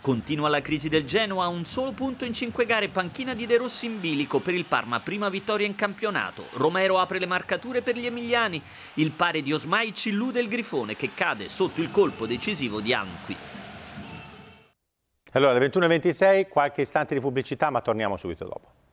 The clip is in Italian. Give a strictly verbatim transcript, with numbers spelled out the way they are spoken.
Continua la crisi del Genoa, un solo punto in cinque gare, panchina di De Rossi in bilico per il Parma, prima vittoria in campionato. Romero apre le marcature per gli emiliani, il pari di Osmaic illude il Grifone che cade sotto il colpo decisivo di Almqvist. Allora, alle ventuno e ventisei, qualche istante di pubblicità, ma torniamo subito dopo.